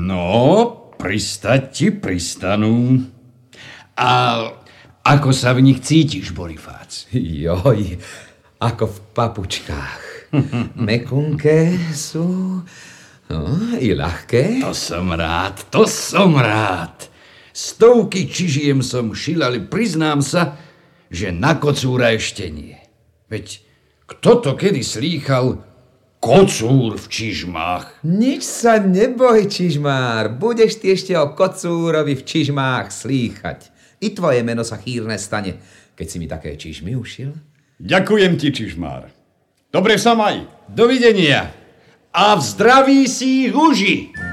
No, pristať ti pristanú. A ako sa v nich cítiš, Bonifác? Joj, ako v papučkách. Mekunké sú, no, i ľahké. To som rád. Stovky čižiem som šil, ale priznám sa, že na kocúra ešte nie. Veď kto to kedy slýchal kocúr v čižmách? Nič sa neboj, čižmár. Budeš ty ešte o kocúrovi v čižmách slýchať. I tvoje meno sa chýrne stane, keď si mi také čižmy ušil. Ďakujem ti, čižmár. Dobre sa maj. Dovidenia. A v zdraví si ich uži.